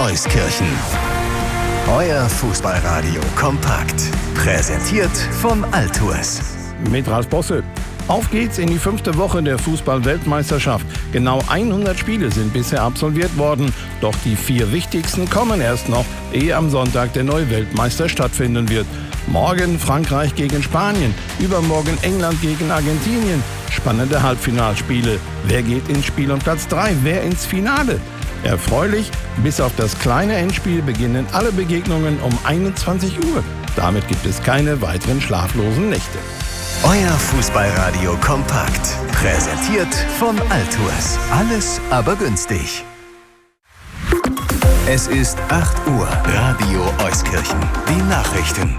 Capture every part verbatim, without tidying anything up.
Euskirchen. Euer Fußballradio kompakt. Präsentiert von Altours. Mit Ralf Bosse. Auf geht's in die fünfte Woche der Fußball-Weltmeisterschaft. Genau hundert Spiele sind bisher absolviert worden. Doch die vier wichtigsten kommen erst noch, ehe am Sonntag der neue Weltmeister stattfinden wird. Morgen Frankreich gegen Spanien, übermorgen England gegen Argentinien. Spannende Halbfinalspiele. Wer geht ins Spiel um Platz drei? Wer ins Finale? Erfreulich, bis auf das kleine Endspiel beginnen alle Begegnungen um einundzwanzig Uhr. Damit gibt es keine weiteren schlaflosen Nächte. Euer Fußballradio kompakt. Präsentiert von Altours. Alles aber günstig. Es ist acht Uhr. Radio Euskirchen. Die Nachrichten.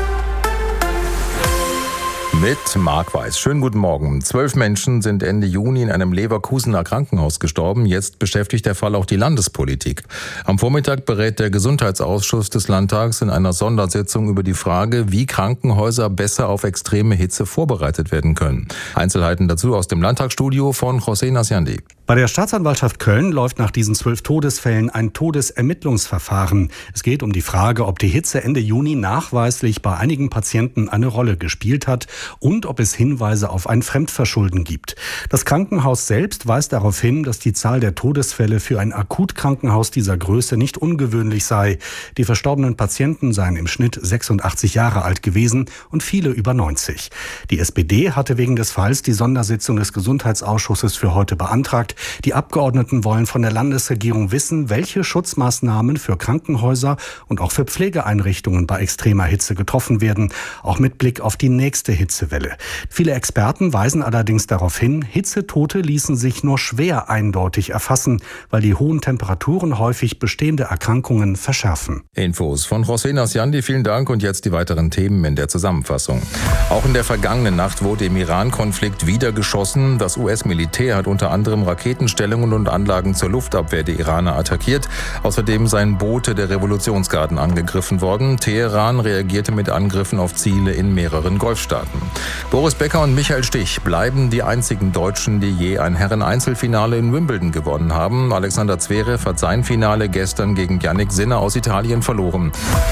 Mit Marc Weiß. Schönen guten Morgen. Zwölf Menschen sind Ende Juni in einem Leverkusener Krankenhaus gestorben. Jetzt beschäftigt der Fall auch die Landespolitik. Am Vormittag berät der Gesundheitsausschuss des Landtags in einer Sondersitzung über die Frage, wie Krankenhäuser besser auf extreme Hitze vorbereitet werden können. Einzelheiten dazu aus dem Landtagsstudio von José Nasiandi. Bei der Staatsanwaltschaft Köln läuft nach diesen zwölf Todesfällen ein Todesermittlungsverfahren. Es geht um die Frage, ob die Hitze Ende Juni nachweislich bei einigen Patienten eine Rolle gespielt hat und ob es Hinweise auf ein Fremdverschulden gibt. Das Krankenhaus selbst weist darauf hin, dass die Zahl der Todesfälle für ein Akutkrankenhaus dieser Größe nicht ungewöhnlich sei. Die verstorbenen Patienten seien im Schnitt sechsundachtzig Jahre alt gewesen und viele über neunzig. Die S P D hatte wegen des Falls die Sondersitzung des Gesundheitsausschusses für heute beantragt. Die Abgeordneten wollen von der Landesregierung wissen, welche Schutzmaßnahmen für Krankenhäuser und auch für Pflegeeinrichtungen bei extremer Hitze getroffen werden, auch mit Blick auf die nächste Hitzewelle. Viele Experten weisen allerdings darauf hin, Hitzetote ließen sich nur schwer eindeutig erfassen, weil die hohen Temperaturen häufig bestehende Erkrankungen verschärfen. Infos von José Nasiandi, vielen Dank, und jetzt die weiteren Themen in der Zusammenfassung. Auch in der vergangenen Nacht wurde im Iran-Konflikt wieder geschossen. Das U S-Militär hat unter anderem Raketenstellungen und Anlagen zur Luftabwehr der Iraner attackiert. Außerdem seien Boote der Revolutionsgarden angegriffen worden. Teheran reagierte mit Angriffen auf Ziele in mehreren Golfstaaten. Boris Becker und Michael Stich bleiben die einzigen Deutschen, die je ein Herren-Einzelfinale in Wimbledon gewonnen haben. Alexander Zverev hat sein Finale gestern gegen Jannik Sinner aus Italien verloren.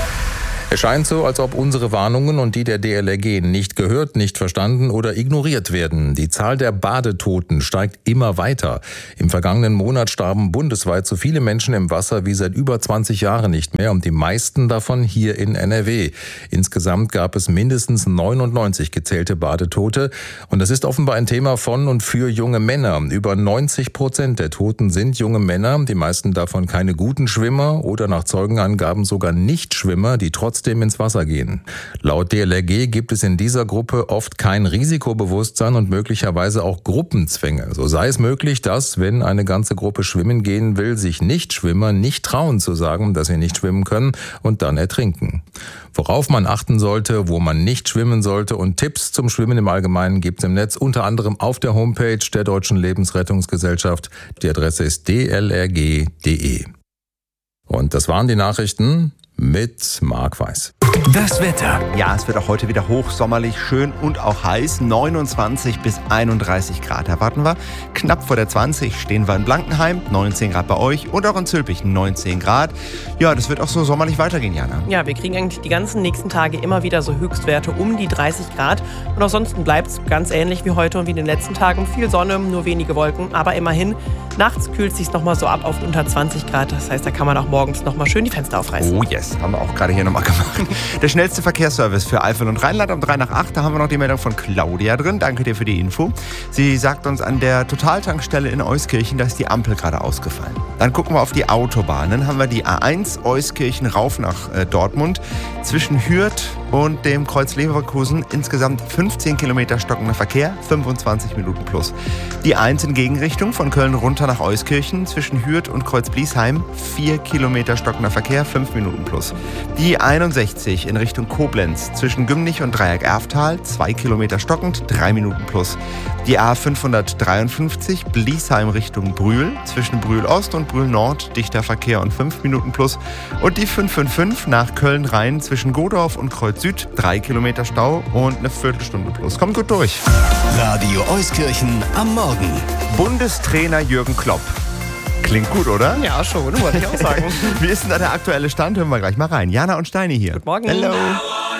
Es scheint so, als ob unsere Warnungen und die der D L R G nicht gehört, nicht verstanden oder ignoriert werden. Die Zahl der Badetoten steigt immer weiter. Im vergangenen Monat starben bundesweit so viele Menschen im Wasser wie seit über zwanzig Jahren nicht mehr und die meisten davon hier in N R W. Insgesamt gab es mindestens neunundneunzig gezählte Badetote und das ist offenbar ein Thema von und für junge Männer. Über neunzig Prozent der Toten sind junge Männer, die meisten davon keine guten Schwimmer oder nach Zeugenangaben sogar Nichtschwimmer, die trotzdem ins Wasser gehen. Laut D L R G gibt es in dieser Gruppe oft kein Risikobewusstsein und möglicherweise auch Gruppenzwänge. So sei es möglich, dass, wenn eine ganze Gruppe schwimmen gehen will, sich Nichtschwimmer nicht trauen zu sagen, dass sie nicht schwimmen können und dann ertrinken. Worauf man achten sollte, wo man nicht schwimmen sollte und Tipps zum Schwimmen im Allgemeinen gibt es im Netz, unter anderem auf der Homepage der Deutschen Lebensrettungsgesellschaft. Die Adresse ist d l r g punkt d e. Und das waren die Nachrichten mit Marc Weiß. Das Wetter. Ja, es wird auch heute wieder hochsommerlich, schön und auch heiß. neunundzwanzig bis einunddreißig Grad erwarten wir. Knapp vor der zwanzig stehen wir in Blankenheim, neunzehn Grad bei euch und auch in Zülpich neunzehn Grad. Ja, das wird auch so sommerlich weitergehen, Jana. Ja, wir kriegen eigentlich die ganzen nächsten Tage immer wieder so Höchstwerte um die dreißig Grad. Und ansonsten bleibt es ganz ähnlich wie heute und wie in den letzten Tagen. Viel Sonne, nur wenige Wolken, aber immerhin. Nachts kühlt es sich nochmal so ab auf unter zwanzig Grad. Das heißt, da kann man auch morgens nochmal schön die Fenster aufreißen. Oh yes, haben wir auch gerade hier nochmal gemacht. Der schnellste Verkehrsservice für Eifel und Rheinland um drei nach acht. Da haben wir noch die Meldung von Claudia drin. Danke dir für die Info. Sie sagt uns, an der Totaltankstelle in Euskirchen, da ist die Ampel gerade ausgefallen. Dann gucken wir auf die Autobahnen. Haben wir die A eins Euskirchen rauf nach äh, Dortmund. Zwischen Hürth und dem Kreuz Leverkusen insgesamt fünfzehn Kilometer stockender Verkehr, fünfundzwanzig Minuten plus. Die A eins in Gegenrichtung von Köln runter nach Euskirchen. Zwischen Hürth und Kreuz Bliesheim vier Kilometer stockender Verkehr, fünf Minuten plus. Die einundsechzig in Richtung Koblenz zwischen Gümnich und Dreieck-Erftal, zwei Kilometer stockend, drei Minuten plus. Die A fünfhundertdreiundfünfzig Bliesheim Richtung Brühl, zwischen Brühl Ost und Brühl Nord, dichter Verkehr und fünf Minuten plus. Und die fünf fünf fünf nach Köln-Rhein zwischen Godorf und Kreuz Süd, drei Kilometer Stau und eine Viertelstunde plus. Kommt gut durch. Radio Euskirchen am Morgen. Bundestrainer Jürgen Klopp Klingt gut, oder? Ja, schon, wollte ich auch sagen. Wie ist denn da der aktuelle Stand? Hören wir gleich mal rein. Jana und Steini hier. Guten Morgen. Hello.